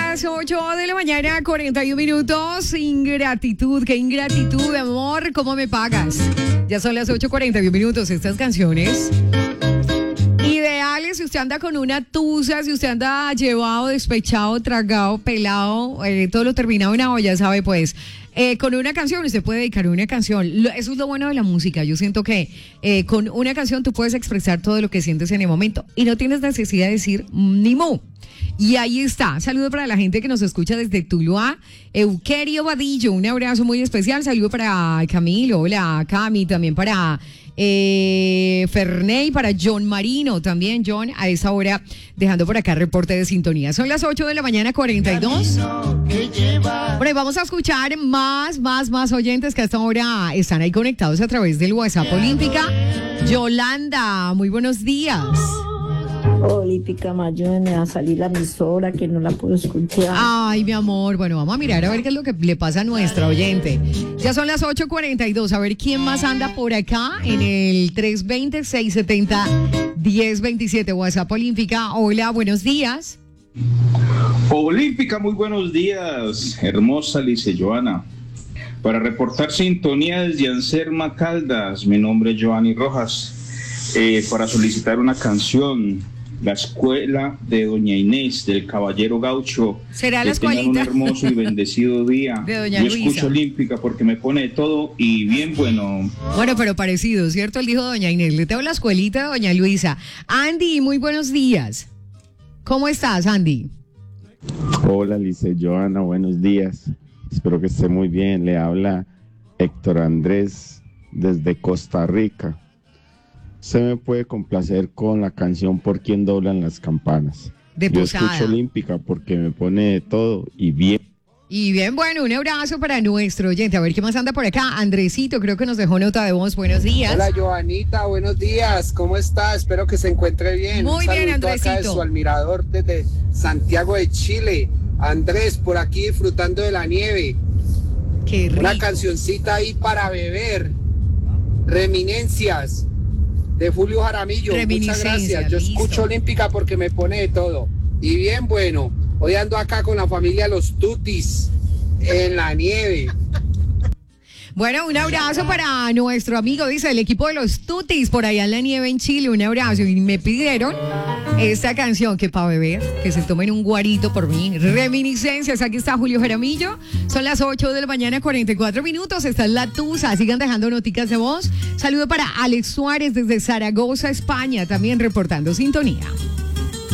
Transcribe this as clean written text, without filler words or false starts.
las 8 de la mañana, 41 minutos. Ingratitud, qué ingratitud, amor, ¿cómo me pagas? Ya son las 8:41 minutos. Estas canciones ideales si usted anda con una tusa, si usted anda llevado, despechado, tragado, pelado, todo lo terminado en agua, ya sabe, pues. Con una canción, usted puede dedicar una canción. Eso es lo bueno de la música. Yo siento que con una canción tú puedes expresar todo lo que sientes en el momento y no tienes necesidad de decir ni mu. Y ahí está. Saludo para la gente que nos escucha desde Tuluá. Euquerio Vadillo, un abrazo muy especial. Saludo para Camilo, hola Cami, también para Ferney, para John Marino, también John, a esa hora dejando por acá reporte de sintonía. Son las 8 de la mañana, 42. Bueno, y vamos a escuchar más oyentes que a esta hora están ahí conectados a través del WhatsApp Olímpica. Yolanda, muy buenos días. Olímpica, ayúdenme a salir la emisora que no la puedo escuchar. Ay, mi amor, bueno, vamos a mirar a ver qué es lo que le pasa a nuestra oyente. Ya son las 8:42, a ver quién más anda por acá en el 320-670-1027 WhatsApp Olímpica. Hola, buenos días. Olímpica, muy buenos días, hermosa Lice Joana. Para reportar sintonía desde Anserma Caldas, mi nombre es Joanny Rojas, para solicitar una canción, La Escuela de Doña Inés, del Caballero Gaucho. ¿Será la que tengan escuelita? un hermoso y bendecido día. De Doña Yo Luisa. escucho Olímpica porque me pone de todo y bien bueno. Bueno, pero parecido, ¿cierto? Él dijo Doña Inés. Le tengo la escuelita de Doña Luisa. Andy, muy buenos días. ¿Cómo estás, Andy? Hola, Lice Joana, buenos días. Espero que esté muy bien. Le habla Héctor Andrés desde Costa Rica. Se me puede complacer con la canción Por Quién Doblan las Campanas. De Yo Posada. escucho Olímpica porque me pone de todo y bien. Y bien, bueno, un abrazo para nuestro oyente. A ver qué más anda por acá. Andresito, creo que nos dejó nota de voz. Buenos días. Hola, Joanita, buenos días. ¿Cómo está? Espero que se encuentre bien. Muy Un bien, saludo acá de Andresito. su admirador desde Santiago de Chile. Andrés, por aquí disfrutando de la nieve. Qué rico. Una cancioncita ahí para beber. Reminencias de Julio Jaramillo. Muchas Reminiscencias, gracias. Yo listo. escucho Olímpica porque me pone de todo. Y bien bueno. Hoy ando acá con la familia Los Tutis en la nieve. Bueno, un abrazo para nuestro amigo, dice el equipo de los Tutis por allá en la nieve en Chile. Un abrazo. Y me pidieron esta canción que para beber, que se tomen un guarito por mí. Reminiscencias. Aquí está Julio Jaramillo. Son las 8 de la mañana, 44 minutos. Está en la Tusa. Sigan dejando noticas de voz. Saludo para Alex Suárez desde Zaragoza, España, también reportando sintonía.